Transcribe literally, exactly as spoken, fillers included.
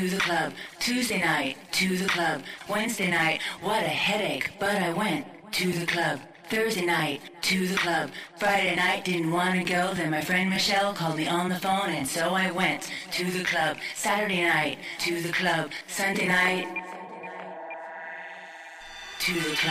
to the club. Tuesday night, to the club. Wednesday night, what a headache, but I went to the club. Thursday night, to the club. Friday night, didn't want to go, then my friend Michelle called me on the phone, and so I went to the club. Saturday night, to the club. Sunday night, to the club.